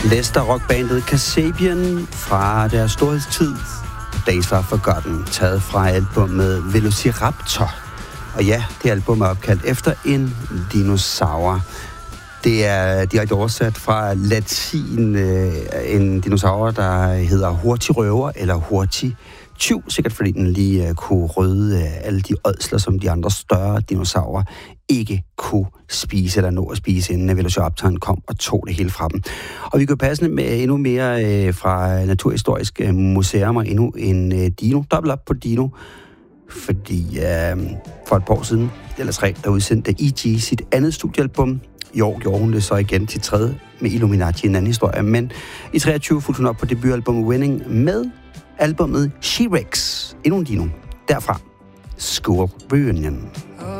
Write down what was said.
Leicester-rockbandet Kasabian fra deres storhedstid, Days Are Forgotten, taget fra albumet Velociraptor. Og ja, det album er opkaldt efter en dinosaur. Det er direkte oversat fra latin, en dinosaur, der hedder hurtigrøver eller hurtigtyv, sikkert fordi den lige kunne rydde alle de ådsler, som de andre større dinosaurer ikke kunne spise eller nå at spise, inden Velociraptoren kom og tog det hele fra dem. Og vi går passende med endnu mere fra Naturhistorisk Museum og endnu en dino, dobbelt op på dino, fordi for et par år siden, eller 3, der udsendte E.G. sit andet studiealbum. I år gjorde hun det så igen til tredje med Illuminati, en anden historie. Men i 23 fulgte hun op på debutalbummet Winning med albumet She-Rex. Endnu en dino. Derfra School Reunion.